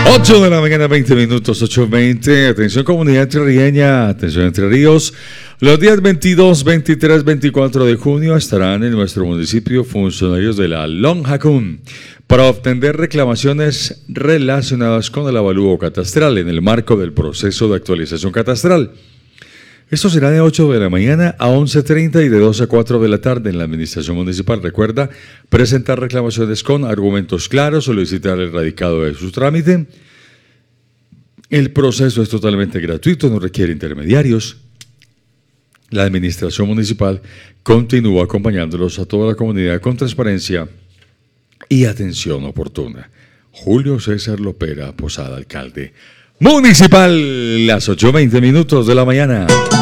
8 de la mañana, 20 minutos, 8:20. Atención comunidad entrerriaña, atención Entre Ríos. Los días 22, 23, 24 de junio estarán en nuestro municipio funcionarios de la LONJACUN para obtener reclamaciones relacionadas con el avalúo catastral en el marco del proceso de actualización catastral. Esto será de 8 de la mañana a 11:30 y de 2 a 4 de la tarde en la administración municipal. Recuerda presentar reclamaciones con argumentos claros, solicitar el radicado de su trámite. El proceso es totalmente gratuito, no requiere intermediarios. La administración municipal continúa acompañándolos a toda la comunidad con transparencia y atención oportuna. Julio César Lopera Posada, alcalde municipal, las 8:20 minutos de la mañana.